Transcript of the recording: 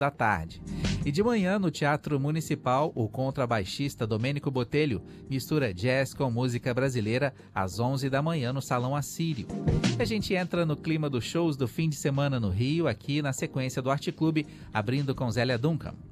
da tarde. E de manhã, no Teatro Municipal, o contrabaixista Domênico Botelho mistura jazz com música brasileira às 11 da manhã no Salão Assírio. E a gente entra no clima dos shows do fim de semana no Rio, aqui na sequência do Arte Clube, abrindo com Zélia Duncan.